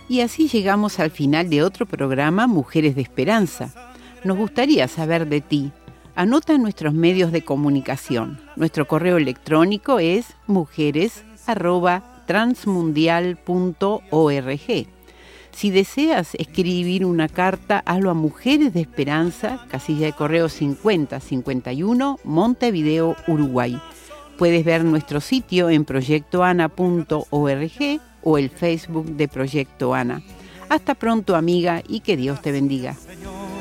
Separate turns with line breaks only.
Y así llegamos al final de otro programa Mujeres de Esperanza. Nos gustaría saber de ti. Anota nuestros medios de comunicación. Nuestro correo electrónico es mujeres@transmundial.org. Si deseas escribir una carta, hazlo a Mujeres de Esperanza, casilla de correo 5051, Montevideo, Uruguay. Puedes ver nuestro sitio en proyectoana.org o el Facebook de Proyecto Ana. Hasta pronto, amiga, y que Dios te bendiga.